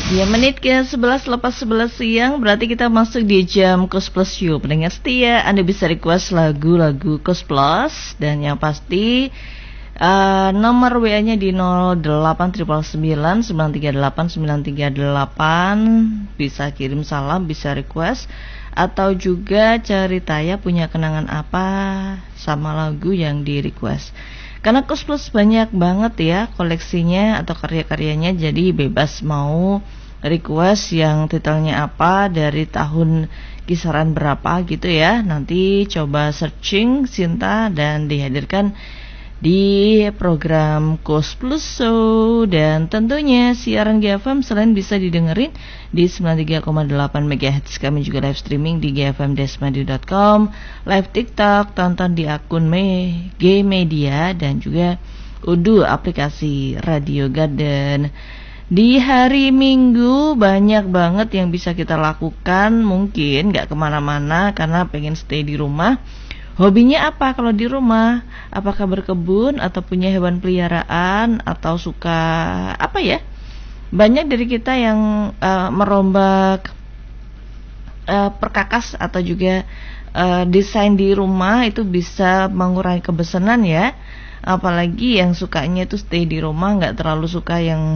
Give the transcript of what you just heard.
Ya, menit ke 11 lepas 11 siang, berarti kita masuk di jam Kos Plus You. Pendengar setia, Anda bisa request lagu-lagu Kos Plus. Dan yang pasti nomor WA-nya di 0899938938. Bisa kirim salam, bisa request, atau juga cerita ya punya kenangan apa sama lagu yang di request. Karena Kos Plus banyak banget ya koleksinya atau karya-karyanya, jadi bebas mau request yang titelnya apa, dari tahun kisaran berapa gitu ya. Nanti coba searching Sinta dan dihadirkan di program Kos Plus Show. Dan tentunya siaran GFM selain bisa didengerin di 93,8 MHz, kami juga live streaming di gfmdesmadi.com, live TikTok, tonton di akun G Media, dan juga unduh aplikasi Radio Garden. Di hari Minggu banyak banget yang bisa kita lakukan, mungkin gak kemana-mana karena pengen stay di rumah. Hobinya apa kalau di rumah? Apakah berkebun atau punya hewan peliharaan atau suka apa ya? Banyak dari kita yang merombak perkakas atau juga desain di rumah, itu bisa mengurangi kebosanan ya. Apalagi yang sukanya itu stay di rumah, gak terlalu suka yang